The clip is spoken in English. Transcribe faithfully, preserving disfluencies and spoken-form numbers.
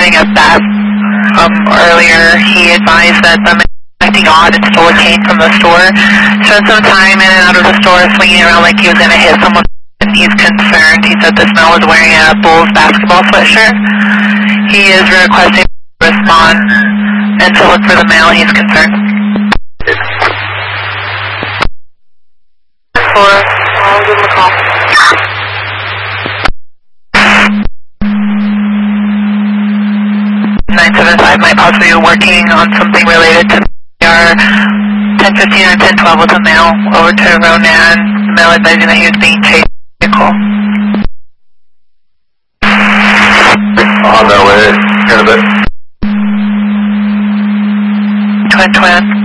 reporting a theft um, earlier. He advised that the man was acting odd and stole a cane from the store. Spent some time in and out of the store swinging around like he was going to hit someone, and he's concerned. He said this man was wearing a Bulls basketball sweatshirt. He is requesting to respond and to look for the male. He's concerned. Four, I'll give him a call. nine seven five might possibly be working on something related to our ten fifteen or ten twelve with a male over to Ronan. The male advising that he was being chased by a vehicle. On their way, in a bit. Twin twin.